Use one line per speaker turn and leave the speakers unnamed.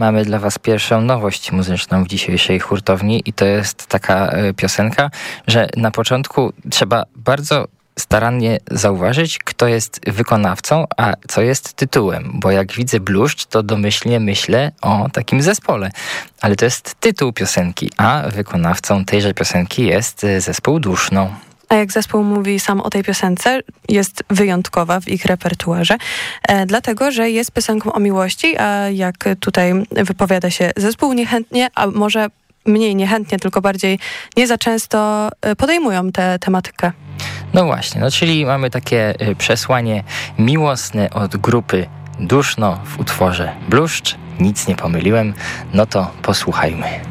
mamy dla was pierwszą nowość muzyczną w dzisiejszej hurtowni i to jest taka piosenka, że na początku trzeba bardzo starannie zauważyć, kto jest wykonawcą, a co jest tytułem, bo jak widzę bluszcz, to domyślnie myślę o takim zespole, ale to jest tytuł piosenki, a wykonawcą tejże piosenki jest zespół Duszno.
A jak zespół mówi sam o tej piosence, jest wyjątkowa w ich repertuarze, dlatego, że jest piosenką o miłości, a jak tutaj wypowiada się zespół niechętnie, a może mniej niechętnie, tylko bardziej nie za często podejmują tę tematykę.
No właśnie, czyli mamy takie przesłanie miłosne od grupy Duszno w utworze Bluszcz. Nic nie pomyliłem, no to posłuchajmy.